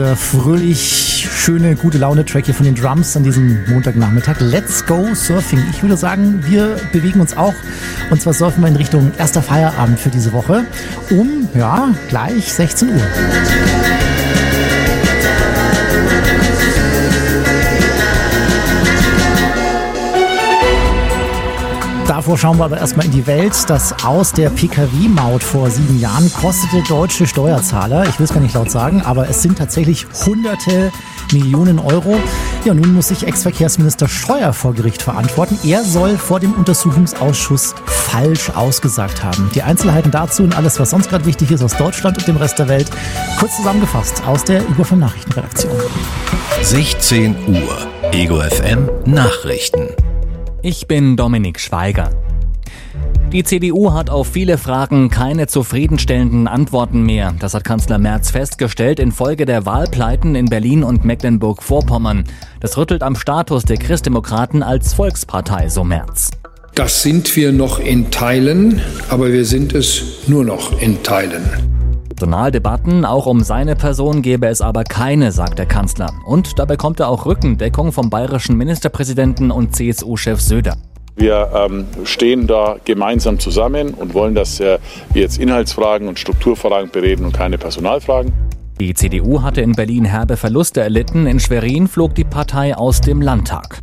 Fröhlich, schöne, gute Laune-Track hier von den Drums an diesem Montagnachmittag. Let's go surfing. Ich würde sagen, wir bewegen uns auch. Und zwar surfen wir in Richtung erster Feierabend für diese Woche um, gleich 16 Uhr. Davor schauen wir aber erstmal in die Welt. Das Aus der Pkw-Maut vor 7 Jahren kostete deutsche Steuerzahler, ich will es gar nicht laut sagen, aber es sind tatsächlich hunderte Millionen Euro. Ja, nun muss sich Ex-Verkehrsminister Scheuer vor Gericht verantworten. Er soll vor dem Untersuchungsausschuss falsch ausgesagt haben. Die Einzelheiten dazu und alles, was sonst gerade wichtig ist aus Deutschland und dem Rest der Welt, kurz zusammengefasst aus der Ego FM Nachrichtenredaktion. 16 Uhr, Ego FM Nachrichten. Ich bin Dominik Schweiger. Die CDU hat auf viele Fragen keine zufriedenstellenden Antworten mehr. Das hat Kanzler Merz festgestellt infolge der Wahlpleiten in Berlin und Mecklenburg-Vorpommern. Das rüttelt am Status der Christdemokraten als Volkspartei, so Merz. Das sind wir noch in Teilen, aber wir sind es nur noch in Teilen. Personaldebatten, auch um seine Person, gäbe es aber keine, sagt der Kanzler. Und dabei bekommt er auch Rückendeckung vom bayerischen Ministerpräsidenten und CSU-Chef Söder. Wir stehen da gemeinsam zusammen und wollen, dass wir jetzt Inhaltsfragen und Strukturfragen bereden und keine Personalfragen. Die CDU hatte in Berlin herbe Verluste erlitten. In Schwerin flog die Partei aus dem Landtag.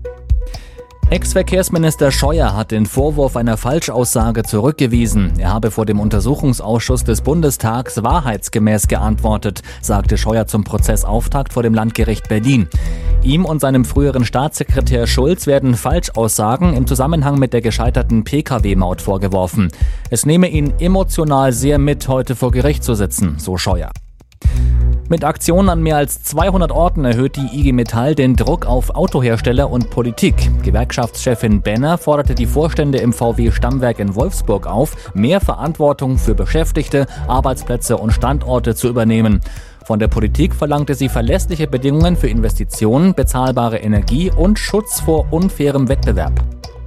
Ex-Verkehrsminister Scheuer hat den Vorwurf einer Falschaussage zurückgewiesen. Er habe vor dem Untersuchungsausschuss des Bundestags wahrheitsgemäß geantwortet, sagte Scheuer zum Prozessauftakt vor dem Landgericht Berlin. Ihm und seinem früheren Staatssekretär Schulz werden Falschaussagen im Zusammenhang mit der gescheiterten Pkw-Maut vorgeworfen. Es nehme ihn emotional sehr mit, heute vor Gericht zu sitzen, so Scheuer. Mit Aktionen an mehr als 200 Orten erhöht die IG Metall den Druck auf Autohersteller und Politik. Gewerkschaftschefin Benner forderte die Vorstände im VW-Stammwerk in Wolfsburg auf, mehr Verantwortung für Beschäftigte, Arbeitsplätze und Standorte zu übernehmen. Von der Politik verlangte sie verlässliche Bedingungen für Investitionen, bezahlbare Energie und Schutz vor unfairem Wettbewerb.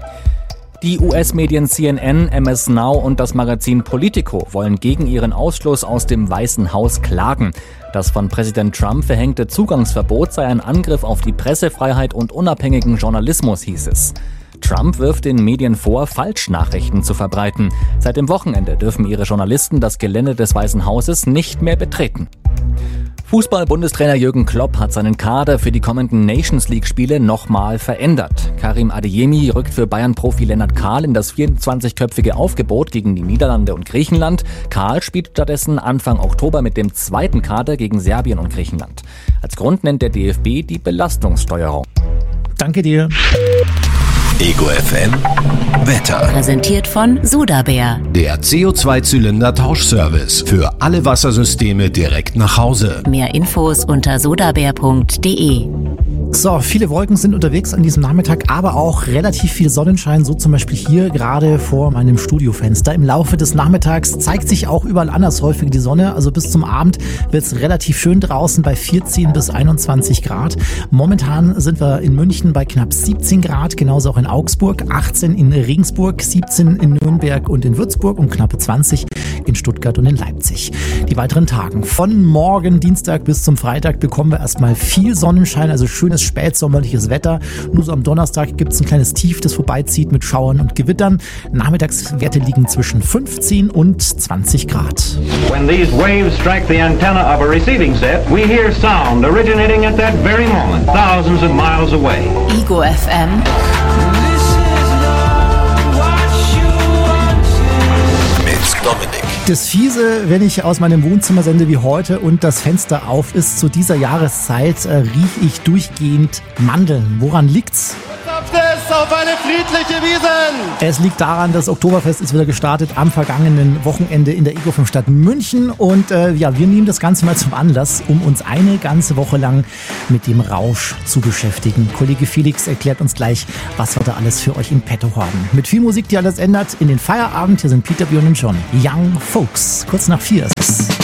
Die US-Medien CNN, MS Now und das Magazin Politico wollen gegen ihren Ausschluss aus dem Weißen Haus klagen. Das von Präsident Trump verhängte Zugangsverbot sei ein Angriff auf die Pressefreiheit und unabhängigen Journalismus, hieß es. Trump wirft den Medien vor, Falschnachrichten zu verbreiten. Seit dem Wochenende dürfen ihre Journalisten das Gelände des Weißen Hauses nicht mehr betreten. Fußball-Bundestrainer Jürgen Klopp hat seinen Kader für die kommenden Nations-League-Spiele nochmal verändert. Karim Adeyemi rückt für Bayern-Profi Lennart Kahl in das 24-köpfige Aufgebot gegen die Niederlande und Griechenland. Kahl spielt stattdessen Anfang Oktober mit dem zweiten Kader gegen Serbien und Griechenland. Als Grund nennt der DFB die Belastungssteuerung. Danke dir. Ego FM Wetter. Präsentiert von Sudabär. Der CO2-Zylinder-Tauschservice für alle Wassersysteme direkt nach Hause. Mehr Infos unter sudabär.de. So, viele Wolken sind unterwegs an diesem Nachmittag, aber auch relativ viel Sonnenschein, so zum Beispiel hier gerade vor meinem Studiofenster. Im Laufe des Nachmittags zeigt sich auch überall anders häufig die Sonne, also bis zum Abend wird es relativ schön draußen bei 14 bis 21 Grad. Momentan sind wir in München bei knapp 17 Grad, genauso auch in Augsburg, 18 in Regensburg, 17 in Nürnberg und in Würzburg und knappe 20 in Stuttgart und in Leipzig. Die weiteren Tagen von morgen Dienstag bis zum Freitag bekommen wir erstmal viel Sonnenschein, also schönes spätsommerliches Wetter. Nur so am Donnerstag gibt es ein kleines Tief, das vorbeizieht mit Schauern und Gewittern. Nachmittagswerte liegen zwischen 15 und 20 Grad. When these waves strike the antenna of a receiving set, we hear sound originating at that very moment, thousands of miles away. Ego FM. Mit Dominik. Das Fiese, wenn ich aus meinem Wohnzimmer sende wie heute und das Fenster auf ist, zu dieser Jahreszeit rieche ich durchgehend Mandeln. Woran liegt's? Auf eine friedliche Wiesn! Es liegt daran, das Oktoberfest ist wieder gestartet am vergangenen Wochenende in der Ego FM Stadt München und wir nehmen das Ganze mal zum Anlass, um uns eine ganze Woche lang mit dem Rausch zu beschäftigen. Kollege Felix erklärt uns gleich, was wir da alles für euch in petto haben. Mit viel Musik, die alles ändert, in den Feierabend. Hier sind Peter, Björn und John. Young Folks. Kurz nach 4 ist es.